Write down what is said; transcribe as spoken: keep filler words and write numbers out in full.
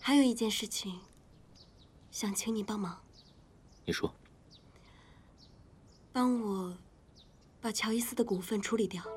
还有一件事情，想请你帮忙。 你说。 帮我把乔伊斯的股份处理掉。